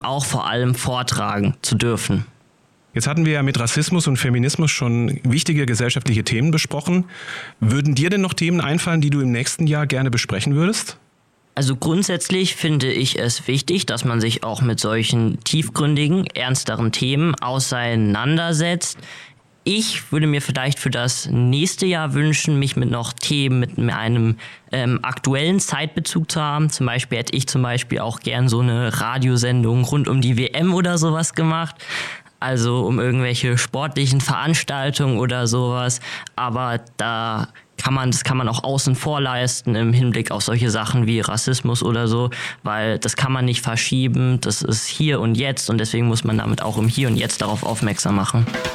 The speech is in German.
auch vor allem vortragen zu dürfen. Jetzt hatten wir ja mit Rassismus und Feminismus schon wichtige gesellschaftliche Themen besprochen. Würden dir denn noch Themen einfallen, die du im nächsten Jahr gerne besprechen würdest? Also grundsätzlich finde ich es wichtig, dass man sich auch mit solchen tiefgründigen, ernsteren Themen auseinandersetzt. Ich würde mir vielleicht für das nächste Jahr wünschen, mich mit noch Themen mit einem aktuellen Zeitbezug zu haben. Zum Beispiel hätte ich auch gern so eine Radiosendung rund um die WM oder sowas gemacht. Also um irgendwelche sportlichen Veranstaltungen oder sowas. Aber das kann man auch außen vor leisten im Hinblick auf solche Sachen wie Rassismus oder so, weil das kann man nicht verschieben. Das ist hier und jetzt und deswegen muss man damit auch im Hier und Jetzt darauf aufmerksam machen.